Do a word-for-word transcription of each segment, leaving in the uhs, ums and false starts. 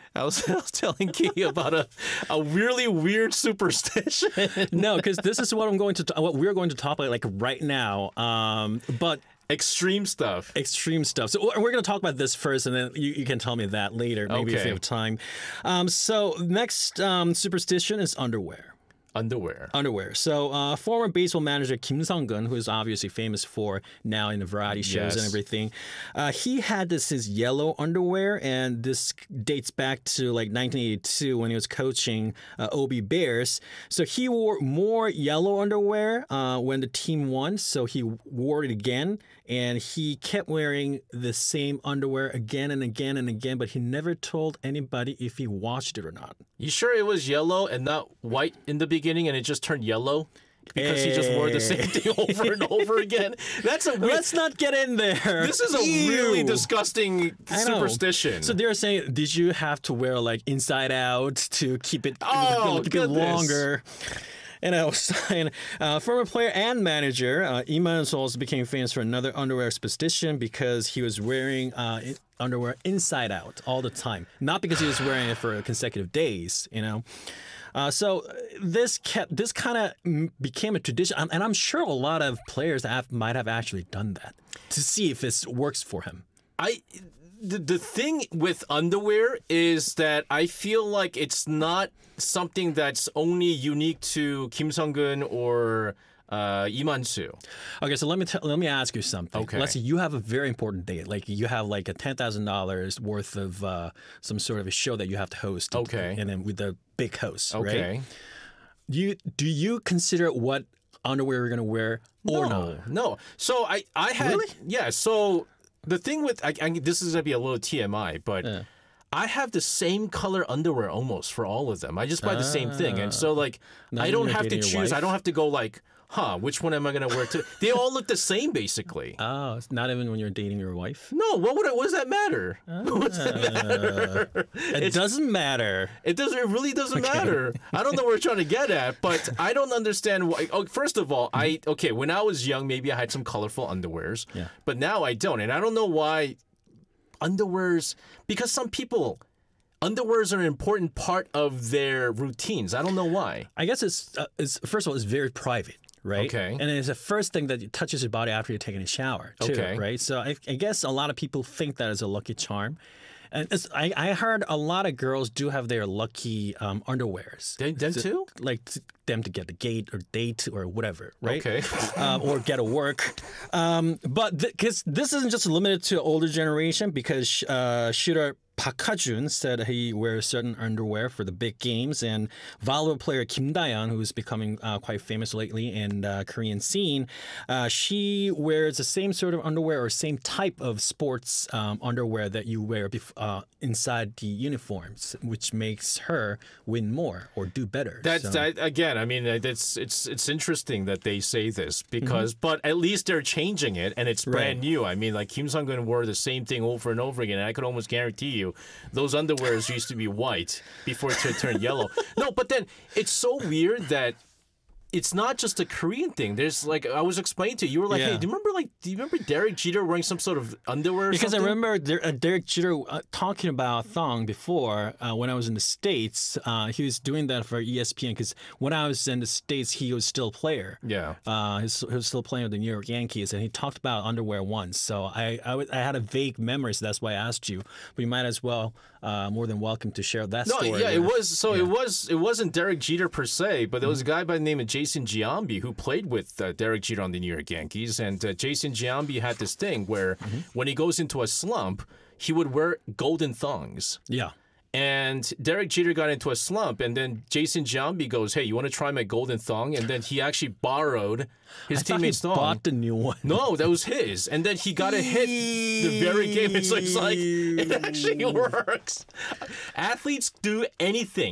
I was, I was telling Key about a, a really weird superstition. No, because this is what I'm going to t- what we're going to talk about like right now. Um, but Extreme stuff. Extreme stuff. So we're going to talk about this first, and then you, you can tell me that later, maybe if Okay. you have time. Um, so next um, superstition is underwear. Underwear. Underwear. So, uh, former baseball manager Kim Sung-gun, who is obviously famous for now in the variety shows Yes. and everything, uh, he had this his yellow underwear, and this dates back to like nineteen eighty-two when he was coaching uh, O B Bears. So he wore more yellow underwear uh, when the team won. So he wore it again, and he kept wearing the same underwear again and again and again. But he never told anybody if he washed it or not. You sure it was yellow and not white in the beginning and it just turned yellow? Because he just wore the same thing over and over again? That's a weird... Let's not get in there. This is a Ew. really disgusting I know. superstition. So they're saying, did you have to wear like inside out to keep it, Oh, keep it goodness. longer? And I was saying, uh, former player and manager, uh, Iman also became famous for another underwear superstition because he was wearing uh, i- underwear inside out all the time. Not because he was wearing it for consecutive days, you know. Uh, so uh, this kept this kind of became a tradition, and and I'm sure a lot of players have, might have actually done that to see if this works for him. I the, the thing with underwear is that I feel like it's not something that's only unique to Kim Sung-gun or uh, Lee Man-soo. Okay, so let me tell, let me ask you something. Okay. Let's say you have a very important date, like you have like a ten thousand dollars worth of uh, some sort of a show that you have to host. Okay. And then with the big host, Okay. right? Do you do you consider what underwear you're gonna wear or no, not? no. So I, I had, Really? yeah. So the thing with, I, I, this is gonna be a little T M I, but Yeah. I have the same color underwear almost for all of them. I just buy the same thing, and so like Not I even don't you're have to dating your choose. I wife? don't have to go like, huh, which one am I gonna wear? To they all look the same basically. Oh, it's not even when you're dating your wife. no, what would it, what does that matter? What's that matter? It doesn't matter. It doesn't. It really doesn't matter. I don't know what we're trying to get at, but I don't understand why. Oh, first of all, I okay. When I was young, maybe I had some colorful underwears, Yeah. but now I don't, and I don't know why. Underwears, because some people, underwears are an important part of their routines. I don't know why. I guess it's, uh, it's first of all, it's very private, right? Okay. And it's the first thing that touches your body after you're taking a shower, too, Okay. right? So I, I guess a lot of people think that is a lucky charm. And it's, I, I heard a lot of girls do have their lucky um, underwears. They- them To- too? Like to, them to get the gate or date or whatever, right? Okay. um, or get a work. Um, but because th- this isn't just limited to older generation, because uh, shooter Park Ha-jun said he wears certain underwear for the big games, and volleyball player Kim Da-yeon, who's becoming uh, quite famous lately in uh, Korean scene, uh, she wears the same sort of underwear or same type of sports um, underwear that you wear bef- uh, inside the uniforms, which makes her win more or do better. That's So- that again. I mean, it's it's it's interesting that they say this because, but at least they're changing it and it's brand Right. new. I mean, like Kim Sung-gun wore the same thing over and over again. And I could almost guarantee you, those underwears used to be white before it turned yellow. No, but then it's so weird that it's not just a Korean thing. There's like I was explaining to you. You were like, Yeah. hey, do you remember like do you remember Derek Jeter wearing some sort of underwear? Or Because something? I remember Der- uh, Derek Jeter uh, talking about thong before uh, when I was in the States. Uh, he was doing that for E S P N because when I was in the States, he was still a player. Yeah. Uh, he's, he was still playing with the New York Yankees, and he talked about underwear once. So I, I, w- I had a vague memory, so that's why I asked you. But you might as well, uh, more than welcome to share that No, story. yeah, it with- was. So yeah. it was. It wasn't Derek Jeter per se, but there was a guy by the name of Jason Giambi who played with uh, Derek Jeter on the New York Yankees, and uh, Jason Giambi had this thing where when he goes into a slump, he would wear golden thongs. Yeah. And Derek Jeter got into a slump, and then Jason Giambi goes, "Hey, you want to try my golden thong?" And then he actually borrowed his I thought he teammate's thong. bought the new one. No, that was his. And then he got a hit the very game. It's like, it's like it actually works. Athletes do anything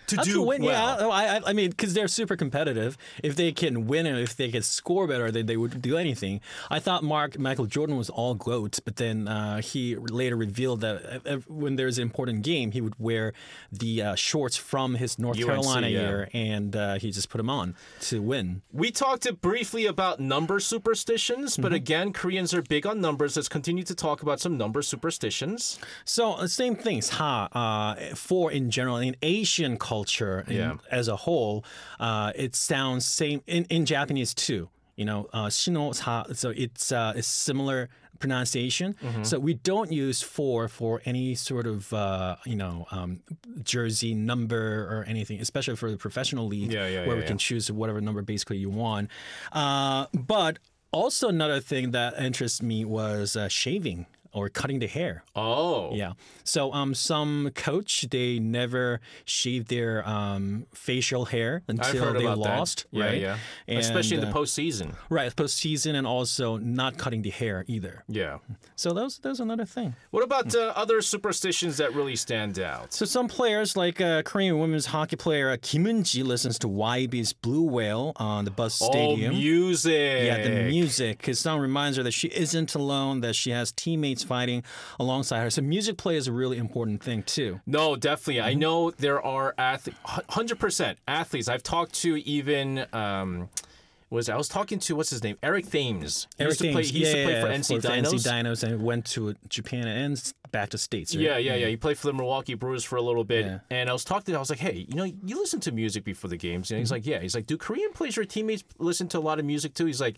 to Not do to win, well. yeah. I, I- I mean, because they're super competitive. If they can win and if they can score better, they, they would do anything. I thought Mark Michael Jordan was all GOAT, but then uh, he later revealed that uh, when there's an important game, he would wear the uh, shorts from his North U N C, Carolina yeah. year, and uh, he just put them on to win. We talked briefly about number superstitions, but again, Koreans are big on numbers. Let's continue to talk about some number superstitions. So uh, same things, ha. Uh, for in general, in Asian culture in, Yeah. as a whole, uh, it sounds same in, in Japanese too. You know, uh, shino sa. So it's uh, it's similar pronunciation. Mm-hmm. So we don't use four for any sort of uh, you know um, jersey number or anything, especially for the professional league, Yeah, yeah, where yeah, we can yeah. choose whatever number basically you want. Uh, but also another thing that interests me was uh, shaving or cutting the hair. Oh. Yeah. So um, some coach they never shave their um, facial hair I've until heard they about lost, that. Yeah, right? yeah. And, Especially in the uh, postseason. right, postseason, and also not cutting the hair either. Yeah. So those those another thing. What about uh, other superstitions that really stand out? So some players, like uh, Korean women's hockey player uh, Kim Eun-ji, listens to Y B's Blue Whale on the bus stadium. Oh, music. Yeah, the music. Because song reminds her that she isn't alone, that she has teammates fighting alongside her. So music play is a really important thing too. No, definitely. Mm-hmm. I know there are athletes, one hundred percent athletes. I've talked to even, um, was I was talking to, what's his name? Eric Thames. He Eric used to play, Thames, he used yeah, to play yeah, for yeah, N C for Dinos. N C Dinos and went to Japan and back to States, right? Yeah, yeah, yeah. He played for the Milwaukee Brewers for a little bit. Yeah. And I was talking to him. I was like, hey, you know, you listen to music before the games. And Mm-hmm. he's like, yeah. He's like, do Korean players, your teammates listen to a lot of music too? He's like,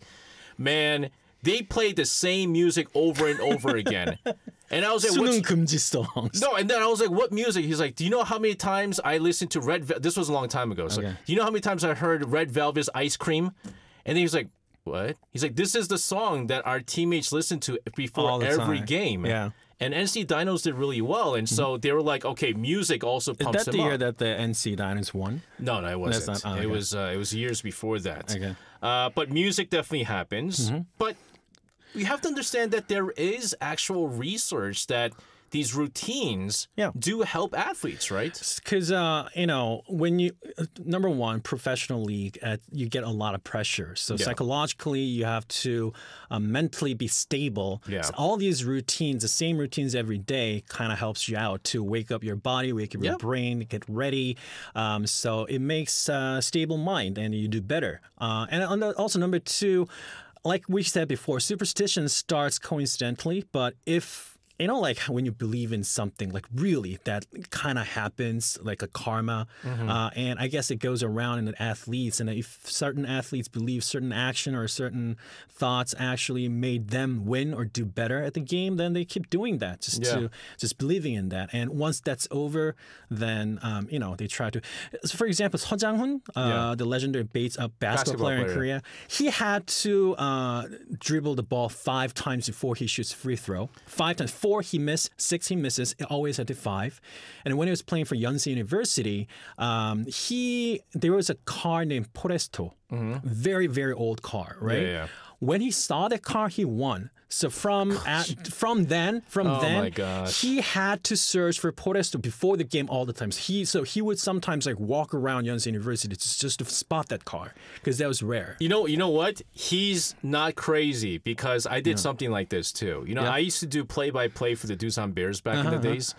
man, they play the same music over and over again. And I was like, 수능 what's... 금지 songs. No, and then I was like, what music? He's like, do you know how many times I listened to Red Vel-? This was a long time ago. So, Okay. do you know how many times I heard Red Velvet's Ice Cream? And then he was like, what? He's like, this is the song that our teammates listen to All before the every time. game. Yeah. And N C Dinos did really well. And so they were like, okay, music also Is pumps that them the year up. that the N C Dinos won? No, no, it wasn't. not- oh, okay. It was uh, it was years before that. Okay. Uh, but music definitely happens. Mm-hmm. But we have to understand that there is actual research that these routines Yeah. do help athletes, right? Because uh, you know, when you uh, number one, professional league, uh, you get a lot of pressure. So Yeah. psychologically, you have to uh, mentally be stable. Yeah. So all these routines, the same routines every day, kind of helps you out to wake up your body, wake up your Yep. brain, get ready. Um, so it makes uh, stable mind, and you do better. Uh, and on the- also number two, like we said before, superstition starts coincidentally, but if you know, like when you believe in something, like really that kind of happens, like a karma. Uh, and I guess it goes around in the athletes. And if certain athletes believe certain action or certain thoughts actually made them win or do better at the game, then they keep doing that, just Yeah. to just believing in that. And once that's over, then um, you know they try to. So for example, Seo Jang-hoon, uh, Yeah. the legendary base, uh, basketball, Basketball player in player. Korea, he had to uh, dribble the ball five times before he shoots free throw. Five times. Four he missed, six he misses. It always had to five. And when he was playing for Yonsei University, um, he there was a car named Poresto, very very old car, right? Mm-hmm. Yeah, yeah. When he saw the car, he won. So from at, from then, from Oh then, my gosh. he had to search for Poresto before the game all the times. He so he would sometimes like walk around Yonsei University just, just to spot that car because that was rare. You know, you know what? He's not crazy because I did something like this too. You know, Yeah. Uh-huh, I used to do play-by-play for the Doosan Bears back in the days,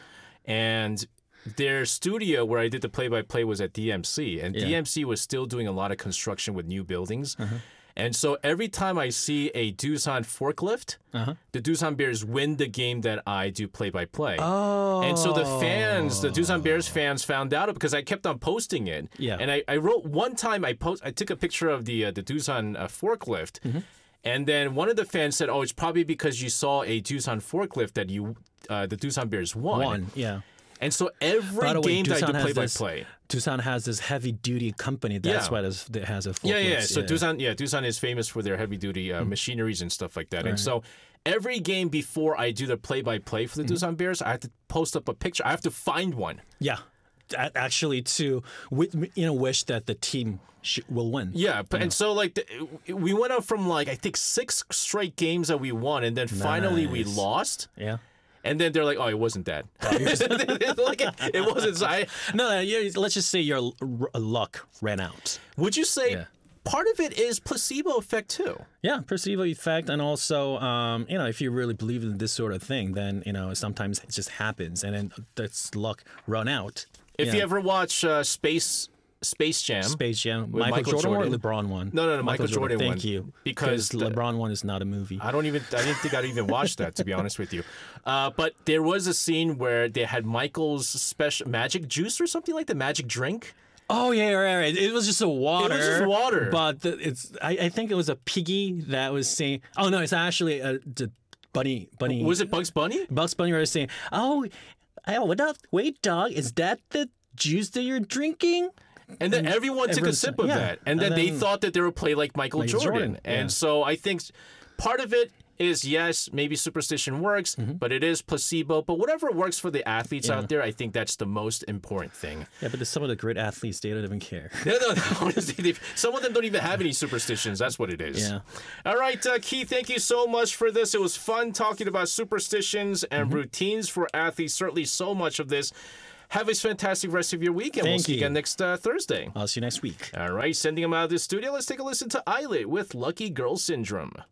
and their studio where I did the play-by-play was at D M C, and Yeah. D M C was still doing a lot of construction with new buildings. Uh-huh. And so every time I see a Doosan forklift, Uh-huh. the Doosan Bears win the game that I do play-by-play. Oh. And so the fans, the Doosan Bears fans, found out because I kept on posting it. Yeah. And I, I wrote one time I post I took a picture of the uh, the Doosan uh, forklift, Mm-hmm. and then one of the fans said, "Oh, it's probably because you saw a Doosan forklift that you uh, the Doosan Bears won." One, yeah. And so every By the way, game that I Doosan do has play-by-play. this- Doosan has this heavy duty company. That's Yeah. why it's- it has a Yeah, yeah. forklift, So Doosan, yeah, Doosan is famous for their heavy duty uh, machineries and stuff like that. And so every game before I do the play by play for the Doosan Bears, I have to post up a picture. I have to find one. Yeah, A- actually, to wi- you know, wish that the team sh- will win. Yeah, but, and so like the, we went up from like I think six straight games that we won, and then finally we Nice. lost. Yeah. And then they're like, "Oh, it wasn't that. Like, it, it wasn't." So I, No, no, you let's just say your l- r- luck ran out. would you say Yeah. part of it is placebo effect too? Yeah, placebo effect, and also, um, you know, if you really believe in this sort of thing, then you know sometimes it just happens, and then that's luck run out. If Yeah. you ever watch uh, Space Space Jam, Space Jam, with Michael, Michael Jordan, Jordan. or LeBron one? No, no, no, Michael Jordan Thank one. you, Because the- LeBron one is not a movie. I don't even. I didn't think I'd even watch that, to be honest with you. Uh, but there was a scene where they had Michael's special magic juice or something like the magic drink. Oh yeah, right, right. It was just a water. just water. But the, it's. I, I think it was a piggy that was saying. Oh no, it's actually a the bunny. Bunny. Was it Bugs Bunny? Bugs Bunny was saying, "Oh, oh, what up? Wait, dog, is that the juice that you're drinking?" And then everyone took a everyone's- sip of yeah. that, and then, And they then- thought that they would play like Michael Michael Jordan. Jordan, And yeah. so I think part of it is yes, maybe superstition works, Mm-hmm. but it is placebo. But whatever works for the athletes out there, I think that's the most important thing. Yeah, but there's some of the great athletes they don't even care. No, no, no. Honestly, they- some of them don't even have any superstitions. That's what it is. Yeah. All right, uh, Keith, thank you so much for this. It was fun talking about superstitions and Mm-hmm. routines for athletes. Certainly so much of this. Have a fantastic rest of your week, and we'll Thank see you you. again next uh, Thursday. I'll see you next week. All right, sending them out of the studio. Let's take a listen to Eilert with Lucky Girl Syndrome.